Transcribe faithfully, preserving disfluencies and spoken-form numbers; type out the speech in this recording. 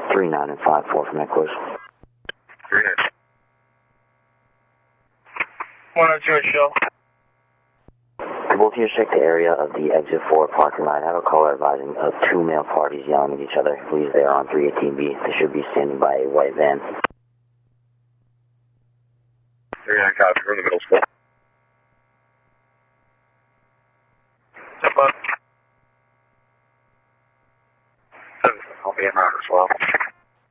three nine and five four from headquarters. three nine. one oh two at Shell. Could both of you check the area of the exit four parking lot? I have a caller advising of two male parties yelling at each other. Please, they are on three eighteen B. They should be standing by a white van. three nine copy, we're in the middle school. Step up. I'll be in route as well.